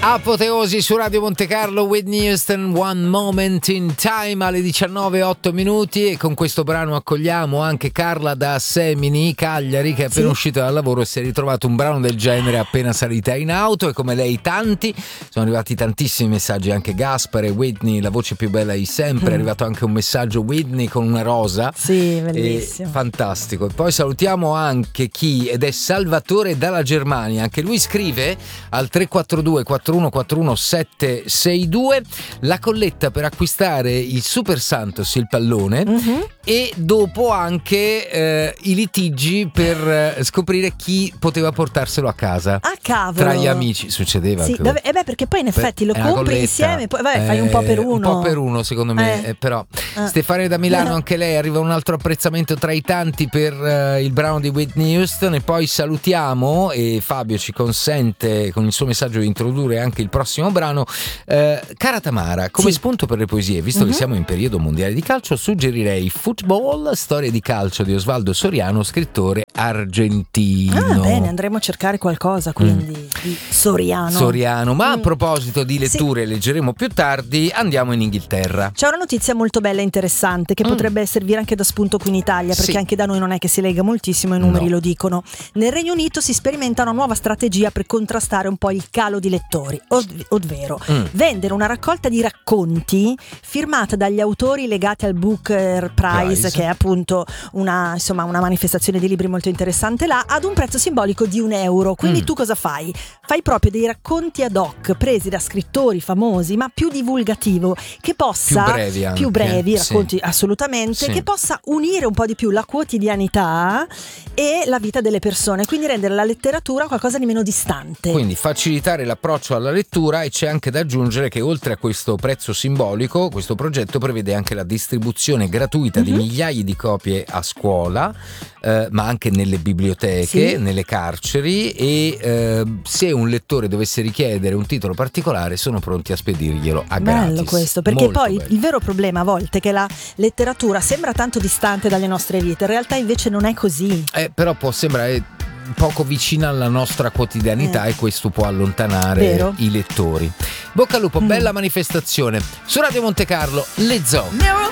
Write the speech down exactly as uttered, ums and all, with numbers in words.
Apoteosi su Radio Monte Carlo, Whitney Houston, One Moment in Time alle diciannove e otto minuti, e con questo brano accogliamo anche Carla da Semini, Cagliari, che è appena sì. uscita dal lavoro e si è ritrovato un brano del genere appena salita in auto, e come lei tanti, sono arrivati tantissimi messaggi, anche Gaspare, Whitney, la voce più bella di sempre, mm. è arrivato anche un messaggio Whitney con una rosa. Sì, bellissimo. E fantastico. E poi salutiamo anche chi, ed è Salvatore dalla Germania, anche lui scrive al tre quattro due quattro uno quattro uno sette sei due la colletta per acquistare il Super Santos, il pallone, mm-hmm. e dopo anche eh, i litigi per eh, scoprire chi poteva portarselo a casa. Ah, cavolo! Tra gli amici succedeva. Sì, vabbè, eh beh, perché poi in effetti per, lo compri colletta, insieme, poi vabbè, fai un po' per uno. Un po' per uno, secondo me, eh. Eh, però. Eh. Stefania da Milano, anche lei, arriva un altro apprezzamento tra i tanti per uh, il brano di Whitney Houston. E poi salutiamo, e Fabio ci consente con il suo messaggio di introdurre anche il prossimo brano. eh, Cara Tamara, come sì. spunto per le poesie, visto mm-hmm. che siamo in periodo mondiale di calcio, suggerirei Football, storia di calcio di Osvaldo Soriano, scrittore argentino. Ah, bene, andremo a cercare qualcosa quindi mm. di Soriano. Soriano, ma mm. a proposito di letture, sì. leggeremo più tardi, andiamo in Inghilterra. C'è una notizia molto bella e interessante che mm. potrebbe servire anche da spunto qui in Italia, perché sì. anche da noi non è che si lega moltissimo, i numeri no. lo dicono. Nel Regno Unito si sperimenta una nuova strategia per contrastare un po' il calo di lettori, ov- ovvero mm. vendere una raccolta di racconti firmata dagli autori legati al Booker Prize, Prize. che è appunto una, insomma, una manifestazione di libri molto interessante là, ad un prezzo simbolico di un euro. Quindi mm. tu cosa fai? Fai proprio dei racconti ad hoc presi da scrittori famosi, ma più divulgativo, che possa più brevi, anche. più brevi racconti sì. assolutamente, sì. che possa unire un po' di più la quotidianità e la vita delle persone, quindi rendere la letteratura qualcosa di meno distante. Quindi facilitare l'approccio alla lettura. E c'è anche da aggiungere che oltre a questo prezzo simbolico, questo progetto prevede anche la distribuzione gratuita mm-hmm. di migliaia di copie a scuola, eh, ma anche nelle biblioteche, sì. nelle carceri, e eh, se un lettore dovesse richiedere un titolo particolare sono pronti a spedirglielo a gratis. Bello questo, perché Molto poi bello. Il vero problema a volte è che la letteratura sembra tanto distante dalle nostre vite, in realtà invece non è così. Eh, però può sembrare poco vicina alla nostra quotidianità eh. e questo può allontanare Vero. i lettori. Bocca al lupo, mm. bella manifestazione. Su Radio Monte Carlo, le Zoo.